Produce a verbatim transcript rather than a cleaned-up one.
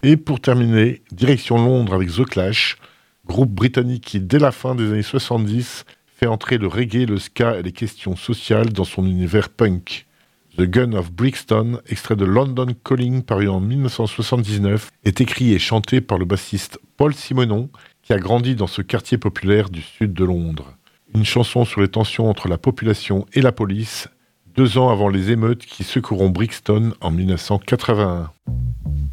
Et pour terminer, direction Londres avec The Clash, groupe britannique qui, dès la fin des années soixante-dix, fait entrer le reggae, le ska et les questions sociales dans son univers punk. The Gun of Brixton, extrait de London Calling paru en dix-neuf cent soixante-dix-neuf, est écrit et chanté par le bassiste Paul Simonon, qui a grandi dans ce quartier populaire du sud de Londres. Une chanson sur les tensions entre la population et la police, deux ans avant les émeutes qui secourront Brixton en dix-neuf cent quatre-vingt-un.